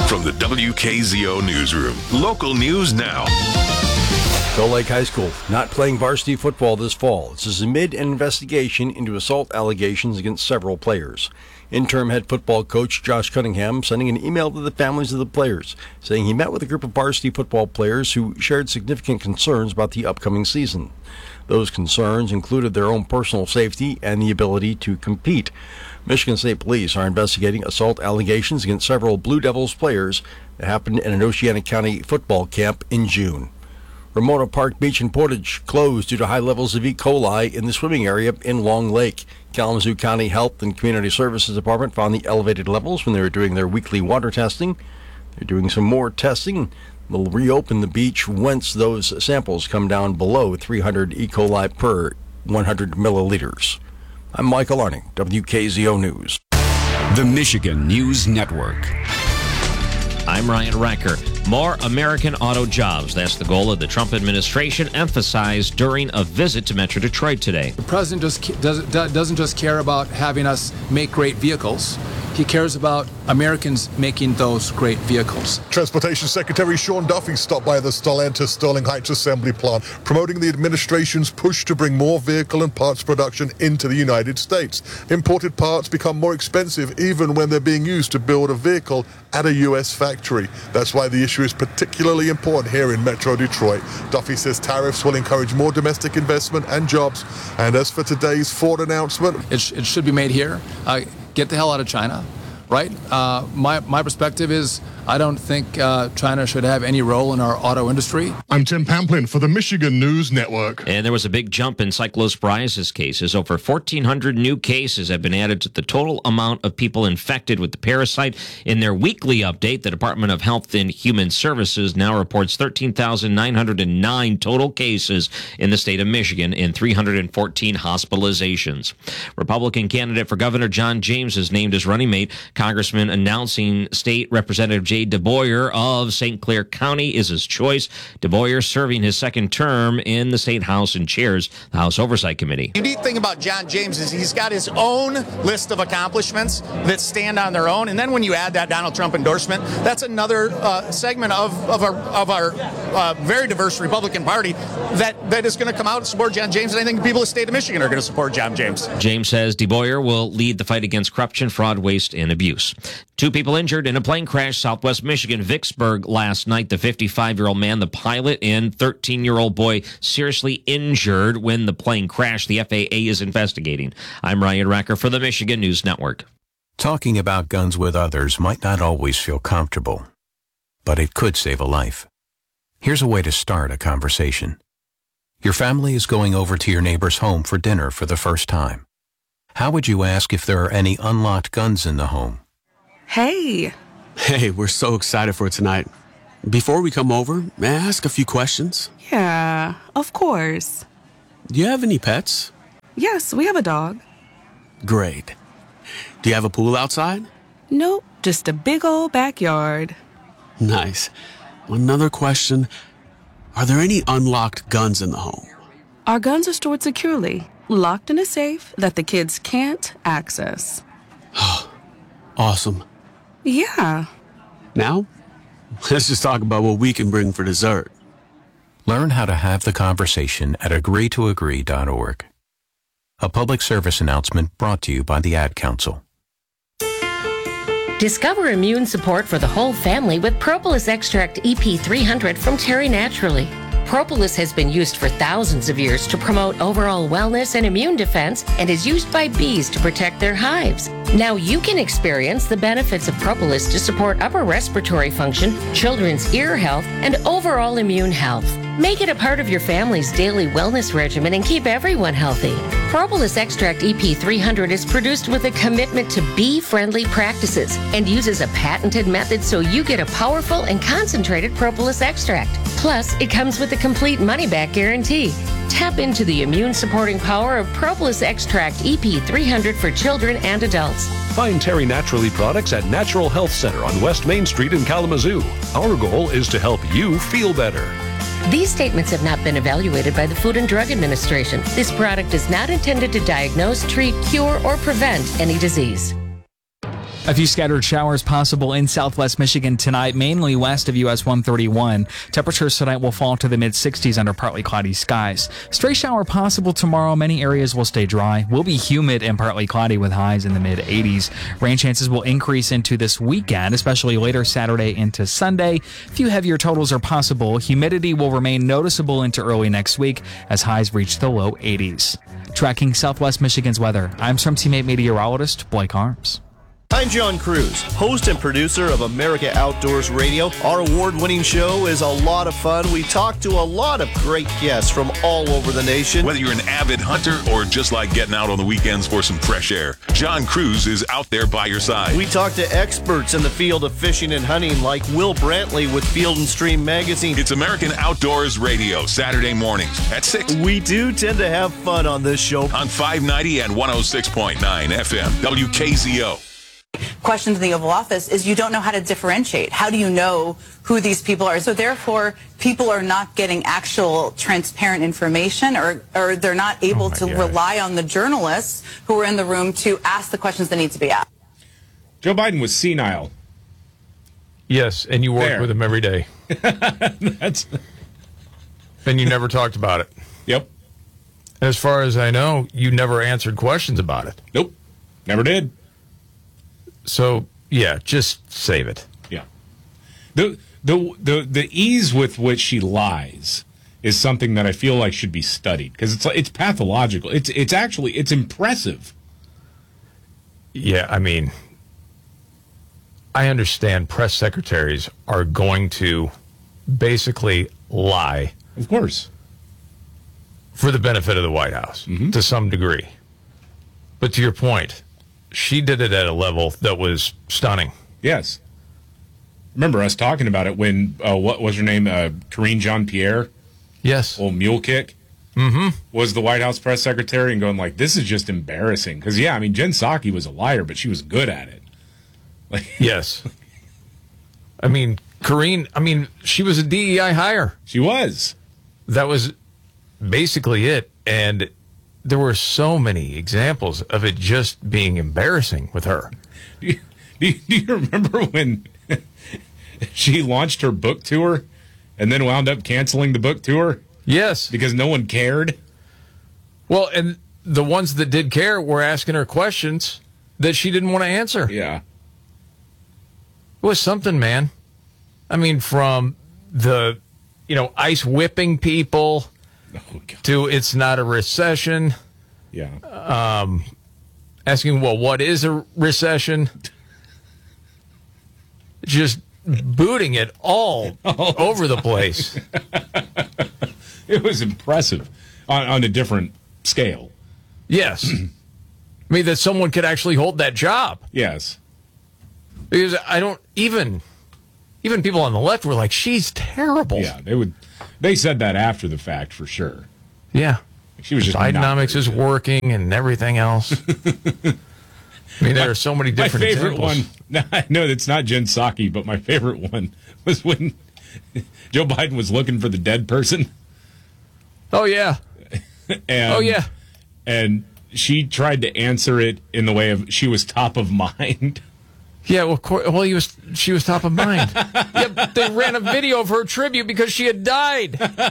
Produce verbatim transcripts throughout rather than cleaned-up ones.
From the W K Z O Newsroom, local news now. Gull Lake High School not playing varsity football this fall. This is amid an investigation into assault allegations against several players. Interim head football coach Josh Cunningham sending an email to the families of the players, saying he met with a group of varsity football players who shared significant concerns about the upcoming season. Those concerns included their own personal safety and the ability to compete. Michigan State Police are investigating assault allegations against several Blue Devils players that happened in an Oceana County football camp in June. Ramona Park Beach in Portage closed due to high levels of E. coli in the swimming area in Long Lake. Kalamazoo County Health and Community Services Department found the elevated levels when they were doing their weekly water testing. They're doing some more testing. They'll reopen the beach once those samples come down below three hundred E. coli per one hundred milliliters. I'm Michael Arning, W K Z O News. The Michigan News Network. I'm Ryan Recker. More American auto jobs. That's the goal of the Trump administration, emphasized during a visit to Metro Detroit today. The president just doesn't, doesn't just care about having us make great vehicles. He cares about Americans making those great vehicles. Transportation Secretary Sean Duffy stopped by the Stellantis Sterling Heights assembly plant, promoting the administration's push to bring more vehicle and parts production into the United States. Imported parts become more expensive even when they're being used to build a vehicle at a U S factory. That's why the issue is particularly important here in Metro Detroit. Duffy says tariffs will encourage more domestic investment and jobs. And as for today's Ford announcement, it, sh- it should be made here. Uh, get the hell out of China, right? Uh, my, my perspective is I don't think uh, China should have any role in our auto industry. I'm Tim Pamplin for the Michigan News Network. And there was a big jump in cyclosporiasis cases. Over fourteen hundred new cases have been added to the total amount of people infected with the parasite. In their weekly update, the Department of Health and Human Services now reports thirteen thousand nine hundred nine total cases in the state of Michigan and three hundred fourteen hospitalizations. Republican candidate for governor John James is named as running mate. Congressman announcing State Representative Jay DeBoyer of Saint Clair County is his choice. DeBoyer serving his second term in the State House and chairs the House Oversight Committee. The unique thing about John James is he's got his own list of accomplishments that stand on their own. And then when you add that Donald Trump endorsement, that's another uh, segment of, of our, of our uh, very diverse Republican Party that, that is going to come out and support John James. And I think the people of the state of Michigan are going to support John James. James says DeBoyer will lead the fight against corruption, fraud, waste, and abuse. Two people injured in a plane crash southwest Michigan, Vicksburg, last night. The fifty-five-year-old man, the pilot, and thirteen-year-old boy seriously injured when the plane crashed. The F A A is investigating. I'm Ryan Recker for the Michigan News Network. Talking about guns with others might not always feel comfortable, but it could save a life. Here's a way to start a conversation. Your family is going over to your neighbor's home for dinner for the first time. How would you ask if there are any unlocked guns in the home? Hey. Hey, we're so excited for tonight. Before we come over, may I ask a few questions? Yeah, of course. Do you have any pets? Yes, we have a dog. Great. Do you have a pool outside? Nope, just a big old backyard. Nice. Another question. Are there any unlocked guns in the home? Our guns are stored securely, locked in a safe that the kids can't access. Awesome. Yeah. Now, let's just talk about what we can bring for dessert. Learn how to have the conversation at agree to agree dot org. A public service announcement brought to you by the Ad Council. Discover immune support for the whole family with Propolis Extract E P three hundred from Terry Naturally. Propolis has been used for thousands of years to promote overall wellness and immune defense and is used by bees to protect their hives. Now you can experience the benefits of Propolis to support upper respiratory function, children's ear health, and overall immune health. Make it a part of your family's daily wellness regimen and keep everyone healthy. Propolis Extract E P three hundred is produced with a commitment to bee-friendly practices and uses a patented method so you get a powerful and concentrated propolis extract. Plus, it comes with a complete money-back guarantee. Tap into the immune-supporting power of Propolis Extract E P three hundred for children and adults. Find Terry Naturally products at Natural Health Center on West Main Street in Kalamazoo. Our goal is to help you feel better. These statements have not been evaluated by the Food and Drug Administration. This product is not intended to diagnose, treat, cure, or prevent any disease. A few scattered showers possible in southwest Michigan tonight, mainly west of U S one thirty-one. Temperatures tonight will fall to the mid sixties under partly cloudy skies. Stray shower possible tomorrow. Many areas will stay dry. Will be humid and partly cloudy with highs in the mid eighties. Rain chances will increase into this weekend, especially later Saturday into Sunday. A few heavier totals are possible. Humidity will remain noticeable into early next week as highs reach the low eighties. Tracking southwest Michigan's weather, I'm Storm Teammate meteorologist Blake Arms. I'm John Cruz, host and producer of America Outdoors Radio. Our award-winning show is a lot of fun. We talk to a lot of great guests from all over the nation. Whether you're an avid hunter or just like getting out on the weekends for some fresh air, John Cruz is out there by your side. We talk to experts in the field of fishing and hunting like Will Brantley with Field and Stream Magazine. It's American Outdoors Radio, Saturday mornings at six. We do tend to have fun on this show. On five ninety and one oh six point nine F M, W K Z O. Questions in the Oval Office is you don't know how to differentiate. How do you know who these people are? So therefore, people are not getting actual transparent information, or, or they're not able oh to God. rely on the journalists who are in the room to ask the questions that need to be asked. Joe Biden was senile. Yes, and you worked there. with him every day. That's... And you never talked about it. Yep. As far as I know, you never answered questions about it. Nope. Never did. So, yeah, just save it. Yeah. The, the the the ease with which she lies is something that I feel like should be studied, because it's it's pathological. It's it's actually it's impressive. Yeah, I mean, I understand press secretaries are going to basically lie. Of course. For the benefit of the White House, mm-hmm. to some degree. But to your point, she did it at a level that was stunning. Yes. Remember us talking about it when, uh, what was her name? Uh, Karine Jean-Pierre? Yes. Old Mule Kick? Mm-hmm. Was the White House press secretary, and going like, this is just embarrassing. Because, yeah, I mean, Jen Psaki was a liar, but she was good at it. Like, yes. I mean, Karine, I mean, she was a D E I hire. She was. That was basically it. And there were so many examples of it just being embarrassing with her. Do you, do you, do you remember when she launched her book tour and then wound up canceling the book tour? Yes. Because no one cared? Well, and the ones that did care were asking her questions that she didn't want to answer. Yeah. It was something, man. I mean, from the, you know, ice whipping people... Oh, to it's not a recession. Yeah. Um, asking, well, what is a recession? Just booting it all oh, over the place. It was impressive on, on a different scale. Yes. I mean, that someone could actually hold that job. Yes. Because I don't even, even people on the left were like, she's terrible. Yeah, they would. They said that after the fact, for sure. Yeah. She was just Bidenomics is working and everything else. I mean, there are so many different my favorite examples. one, I know it's not Jen Psaki, but my favorite one was when Joe Biden was looking for the dead person. Oh, yeah. and, oh, yeah. And she tried to answer it in the way of she was top of mind. Yeah, well, well, he was. She was top of mind. Yeah, they ran a video of her tribute because she had died.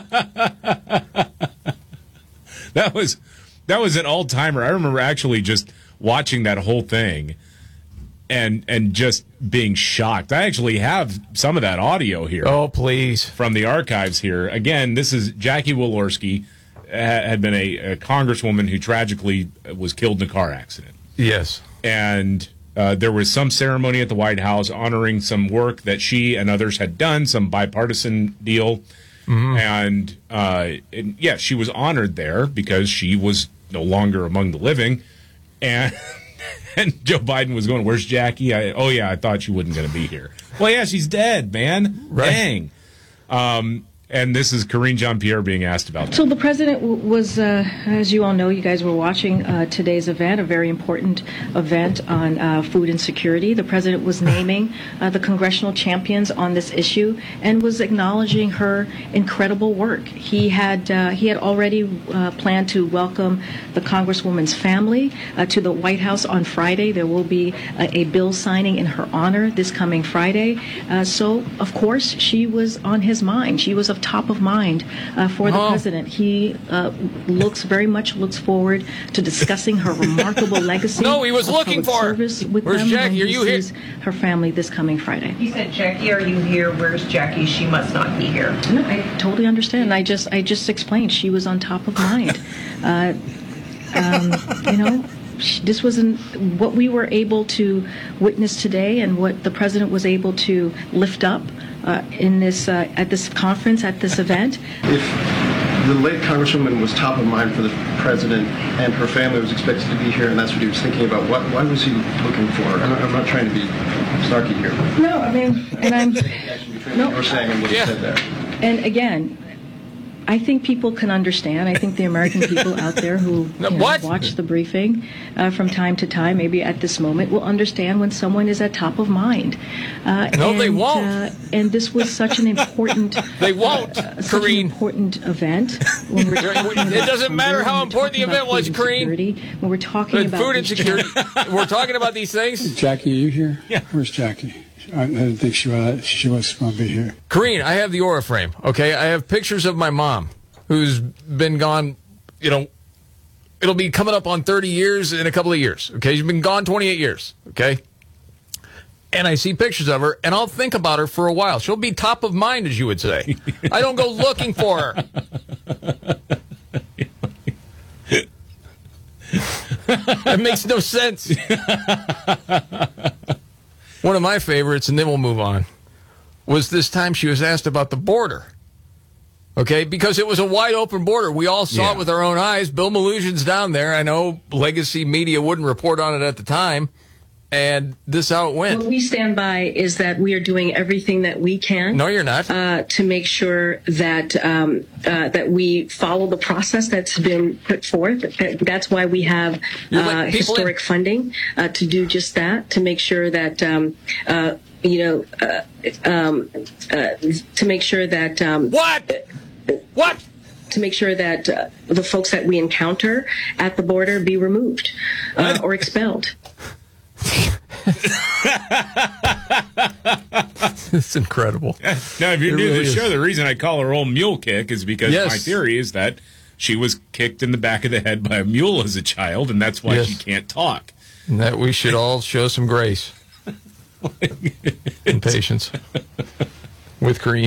That was that was an all timer. I remember actually just watching that whole thing, and and just being shocked. I actually have some of that audio here. Oh, please, from the archives here. Again, this is Jackie Walorski, had been a, a congresswoman who tragically was killed in a car accident. Yes, and. Uh, there was some ceremony at the White House honoring some work that she and others had done, some bipartisan deal. Mm-hmm. And, uh, and, yeah, she was honored there because she was no longer among the living. And and Joe Biden was going, where's Jackie? I, oh, yeah, I thought she wasn't going to be here. Well, yeah, she's dead, man. Right. Dang. Um, And this is Karine Jean-Pierre being asked about that. So the president w- was, uh, as you all know, you guys were watching uh, today's event, a very important event on uh, food insecurity. The president was naming uh, the congressional champions on this issue and was acknowledging her incredible work. He had uh, he had already uh, planned to welcome the Congresswoman's family uh, to the White House on Friday. There will be a, a bill signing in her honor this coming Friday. Uh, so, of course, she was on his mind. She was of top of mind uh, for the Oh. president. He uh, looks very much looks forward to discussing her remarkable legacy. No, he was of looking public for her. service with Where's them Jackie? when Are he you here? sees her family this coming Friday. He said, Jackie, are you here? Where's Jackie? She must not be here. No, I totally understand. I just I just explained she was on top of mind. uh, um, you know. sh- This wasn't what we were able to witness today, and what the president was able to lift up uh, in this uh, at this conference, at this event. If the late Congresswoman was top of mind for the president and her family was expected to be here, and that's what he was thinking about, what, why was he looking for her? I'm not, I'm not trying to be snarky here. No, I mean, and I'm No. What you're saying and what he said there. And again, I think people can understand. I think the American people out there who you know, what? watch the briefing uh, from time to time, maybe at this moment, will understand when someone is at top of mind. Uh, No, and, they won't. Uh, and this was such an important, They won't, uh, such an important event. When we're talking It about doesn't matter hunger, how when we're important the talking event about was, food Karine. insecurity, When we're talking But about food these insecurity. We're talking about these things. Jackie, are you here? Yeah. Where's Jackie? I, I didn't think she was, she was going to be here. Karine, I have the aura frame, okay? I have pictures of my mom, who's been gone, you know, it'll be coming up on thirty years in a couple of years, okay? She's been gone twenty-eight years, okay? And I see pictures of her, and I'll think about her for a while. She'll be top of mind, as you would say. I don't go looking for her. That makes no sense. One of my favorites, and then we'll move on, was this time she was asked about the border. Okay, because it was a wide open border. We all saw Yeah. it with our own eyes. Bill Maloogian's down there. I know legacy media wouldn't report on it at the time. And this is how it went. What we stand by is that we are doing everything that we can. No, you're not. Uh, to make sure that um, uh, that we follow the process that's been put forth. That- That's why we have You're uh, letting people historic funding uh, to do just that. To make sure that um, uh, you know, uh, um, uh, to make sure that um, what what. To make sure that uh, the folks that we encounter at the border be removed uh, or expelled. It's incredible. Now, if you It knew really the is. show, the reason I call her old mule kick is because Yes. my theory is that she was kicked in the back of the head by a mule as a child, and that's why Yes. she can't talk. And that we should all show some grace and patience with Karine.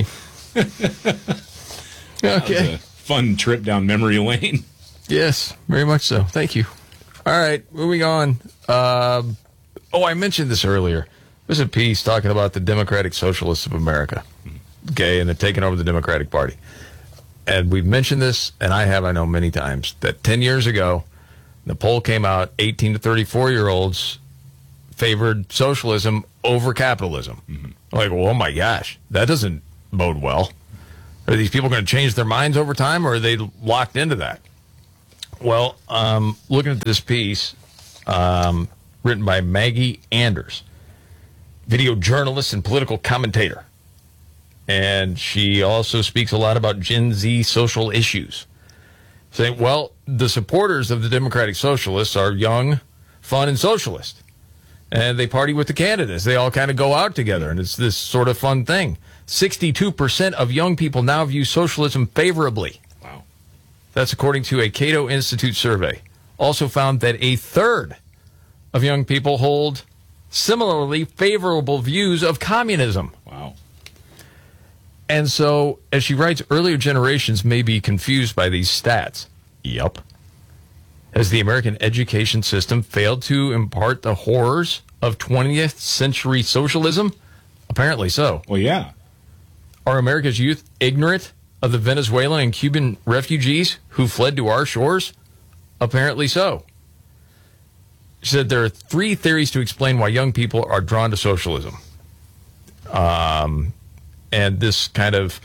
That was Okay. a fun trip down memory lane. Yes, very much so. Thank you. All right, moving on. Um, oh, I mentioned this earlier. There's a piece talking about the Democratic Socialists of America, okay, and they're taking over the Democratic Party. And we've mentioned this, and I have, I know, many times, that ten years ago, the poll came out, eighteen to thirty-four-year-olds favored socialism over capitalism. Like, well, oh my gosh, that doesn't bode well. Are these people going to change their minds over time, or are they locked into that? Well, um, looking at this piece, um, written by Maggie Anders, video journalist and political commentator. And she also speaks a lot about Gen Z social issues. Saying, well, the supporters of the Democratic Socialists are young, fun, and socialist. And they party with the candidates. They all kind of go out together, and it's this sort of fun thing. sixty-two percent of young people now view socialism favorably. Wow. That's according to a Cato Institute survey. Also found that a third of young people hold similarly favorable views of communism. Wow. And so, as she writes, earlier generations may be confused by these stats. Yup. Has the American education system failed to impart the horrors of twentieth century socialism? Apparently so. Well, yeah. Are America's youth ignorant of the Venezuelan and Cuban refugees who fled to our shores? Apparently so. She said there are three theories to explain why young people are drawn to socialism. Um, and this kind of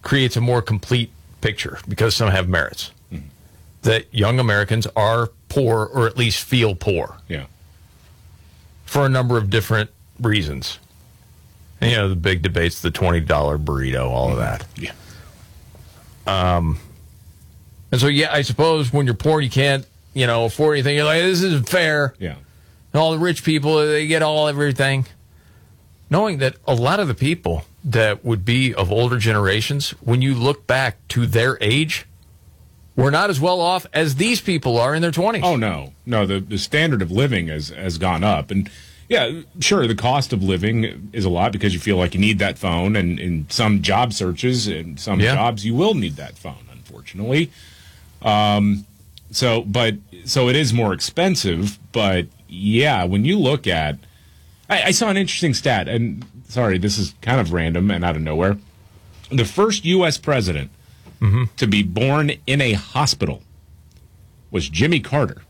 creates a more complete picture because some have merits. Mm-hmm. That young Americans are poor or at least feel poor. Yeah. For a number of different reasons. And, you know, the big debates, the twenty dollar burrito, all mm-hmm. of that. Yeah. Um, and so, yeah, I suppose when you're poor, you can't, you know, afford anything. You're like, this isn't fair. Yeah. And all the rich people, they get all everything. Knowing that a lot of the people that would be of older generations, when you look back to their age, were not as well off as these people are in their twenties. Oh, no. No, the, the standard of living has, has gone up. And, yeah, sure, the cost of living is a lot because you feel like you need that phone. And in some job searches, in some yeah. jobs, you will need that phone, unfortunately. Um, so, but, so it is more expensive. But, yeah, when you look at, I, I saw an interesting stat, and sorry, this is kind of random and out of nowhere. The first U S president mm-hmm. to be born in a hospital was Jimmy Carter.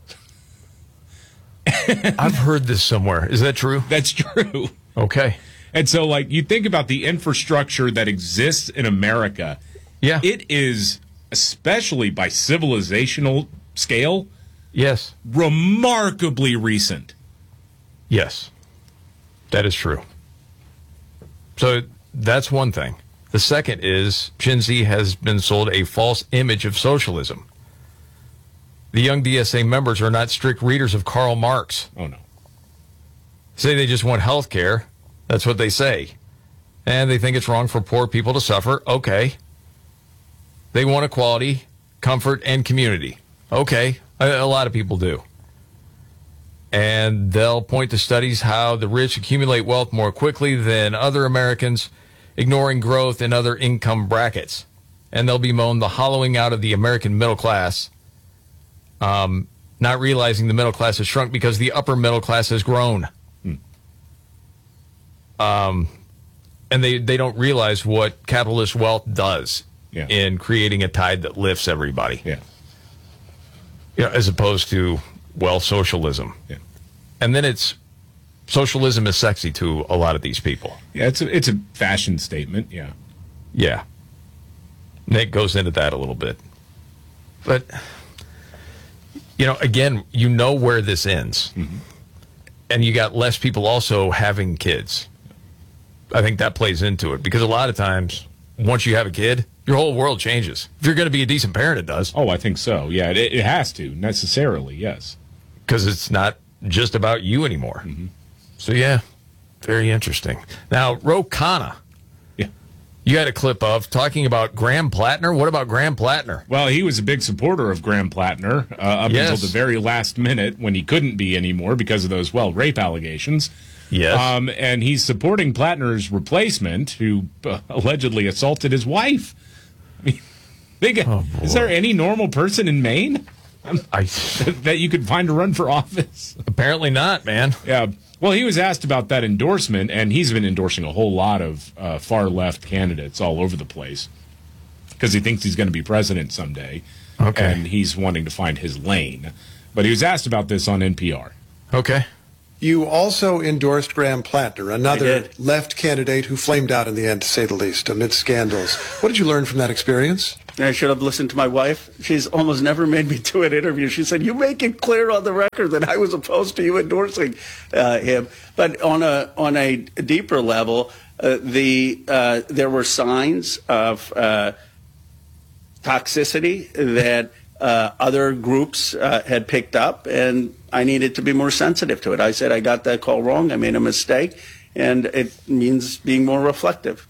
I've heard this somewhere. Is that true? That's true. Okay. And so, like, you think about the infrastructure that exists in America. Yeah. It is, especially by civilizational scale, yes, remarkably recent. Yes. That is true. So that's one thing. The second is Gen Z has been sold a false image of socialism. The young D S A members are not strict readers of Karl Marx. Oh, no. Say they just want health care. That's what they say. And they think it's wrong for poor people to suffer. Okay. They want equality, comfort, and community. Okay. A, a lot of people do. And they'll point to studies how the rich accumulate wealth more quickly than other Americans, ignoring growth in other income brackets. And they'll bemoan the hollowing out of the American middle class, um, not realizing the middle class has shrunk because the upper middle class has grown. Hmm. Um, and they, they don't realize what capitalist wealth does yeah. in creating a tide that lifts everybody. Yeah. You know, as opposed to wealth socialism. Yeah. And then it's socialism is sexy to a lot of these people. Yeah, it's a, it's a fashion statement, yeah. Yeah. Nick goes into that a little bit. But, you know, again, you know where this ends. Mm-hmm. And you got less people also having kids. I think that plays into it. Because a lot of times, once you have a kid, your whole world changes. If you're going to be a decent parent, it does. Oh, I think so. Yeah, it, it has to, necessarily, yes. Because it's not just about you anymore. Mm-hmm. So, yeah, very interesting. Now, Ro Khanna. Yeah. You had a clip of talking about Graham Plattner. What about Graham Plattner? Well, he was a big supporter of Graham Plattner uh, up yes. until the very last minute when he couldn't be anymore because of those, well, rape allegations. Yes. Um, and he's supporting Plattner's replacement, who uh, allegedly assaulted his wife. I mean, they get, oh, is there any normal person in Maine I, that you could find to run for office? Apparently not, man. Yeah. Well, he was asked about that endorsement, and he's been endorsing a whole lot of uh, far-left candidates all over the place because he thinks he's going to be president someday. Okay. And he's wanting to find his lane. But he was asked about this on N P R. Okay. You also endorsed Graham Plattner, another left candidate who flamed out in the end, to say the least, amid scandals. What did you learn from that experience? I should have listened to my wife. She's almost never made me do an interview. She said, you make it clear on the record that I was opposed to you endorsing uh, him. But on a on a deeper level, uh, the uh, there were signs of uh, toxicity that uh, other groups uh, had picked up, and I needed to be more sensitive to it. I said I got that call wrong. I made a mistake, and it means being more reflective.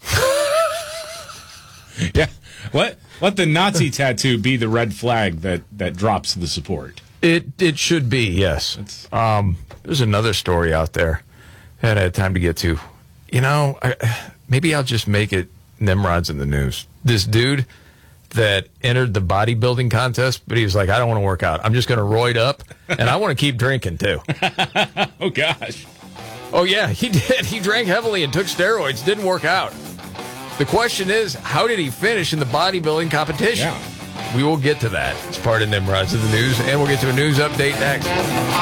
Yeah. Let let the Nazi tattoo be the red flag that, that drops the support. It it should be, yes. Um, there's another story out there that I had time to get to. You know, I, maybe I'll just make it Nimrod's in the news. This dude that entered the bodybuilding contest, but he was like, I don't want to work out. I'm just going to roid up, and I want to keep drinking, too. Oh, gosh. Oh, yeah, he did. He drank heavily and took steroids. Didn't work out. The question is, how did he finish in the bodybuilding competition? Yeah. We will get to that. It's part of Nimrod's in the news, and we'll get to a news update next.